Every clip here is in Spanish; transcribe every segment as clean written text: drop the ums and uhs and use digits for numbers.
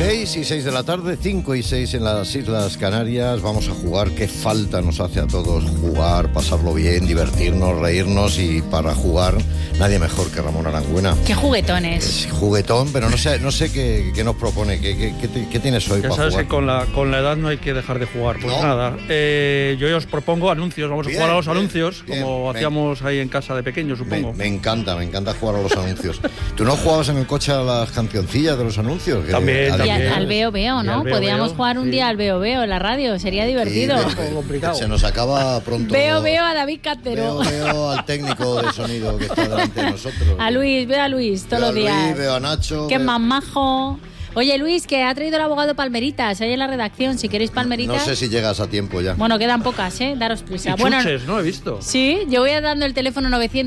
6 y 6 de la tarde, 5 y 6 en las Islas Canarias. Vamos a jugar. Qué falta nos hace a todos jugar, pasarlo bien, divertirnos, reírnos. Y para jugar, nadie mejor que Ramón Arangüena. Qué juguetones. Es juguetón, pero no sé qué nos propone. ¿Qué tienes hoy ya para sabes jugar? que con la edad no hay que dejar de jugar. Pues ¿No? nada, yo os propongo anuncios. Vamos a jugar a los anuncios, bien, como hacíamos ahí en casa de pequeños, supongo. Me encanta jugar a los anuncios. ¿Tú no jugabas en el coche a las cancioncillas de los anuncios? También. Y al Veo Veo, ¿no? Podíamos jugar un día al Veo Veo en la radio, sería divertido. Sí, un poco complicado. Se nos acaba pronto. Veo a David Cantero. Veo al técnico de sonido que está delante de nosotros. Veo a Luis todos los días. Veo a Nacho. Qué más majo. Oye, Luis, que ha traído el abogado Palmeritas ahí en la redacción. Si queréis Palmeritas. No sé si llegas a tiempo ya. Bueno, quedan pocas, daros prisa. Y chuches, no he visto. Sí, yo voy dando el teléfono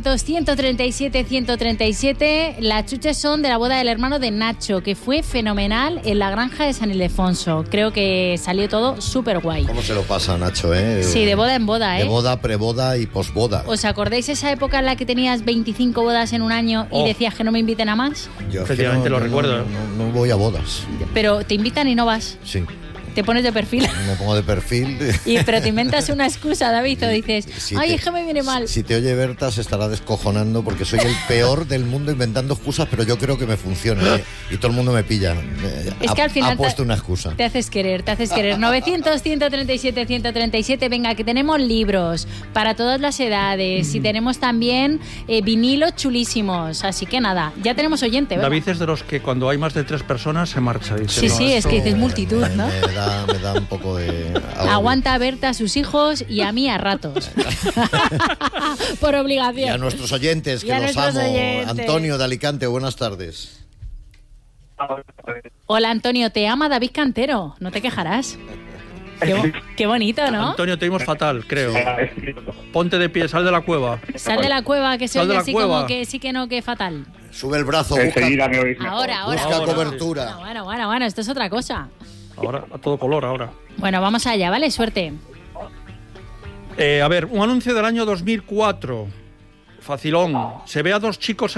900-137-137. Las chuches son de la boda del hermano de Nacho, que fue fenomenal en la granja de San Ildefonso. Creo que salió todo súper guay. ¿Cómo se lo pasa, Nacho, Sí, de boda en boda, De boda, preboda y posboda. ¿Os acordáis esa época en la que tenías 25 bodas en un año y decías que no me inviten a más? Yo efectivamente lo recuerdo. No voy a bodas. Pero te invitan y no vas. Sí. Te pones de perfil. Me pongo de perfil. Pero te inventas una excusa, David, o dices, es que me viene mal. Si te oye Berta se estará descojonando porque soy el peor del mundo inventando excusas, pero yo creo que me funciona, y todo el mundo me pilla. Es que al final ha puesto una excusa. Te haces querer. 900-137-137. Venga, que tenemos libros para todas las edades y tenemos también vinilos chulísimos. Así que nada, ya tenemos oyente, ¿verdad? David es de los que cuando hay más de 3 personas se marcha. Dice, Sí, es que dices multitud, ¿no? Me da un poco de... Aguanta a Berta, a sus hijos y a mí a ratos. Por obligación. Y a nuestros oyentes, que los amo. Antonio de Alicante, buenas tardes. Hola, Antonio, te ama David Cantero. No te quejarás. Qué bonito, ¿no? Antonio, te oímos fatal, creo. Ponte de pie, sal de la cueva. Sal de la cueva, que se oye así como que sí que no, que fatal. Sube el brazo, busca cobertura. Bueno, esto es otra cosa. Ahora, a todo color, ahora. Bueno, vamos allá, ¿vale? Suerte. A ver, un anuncio del año 2004. Facilón. Se ve a 2 chicos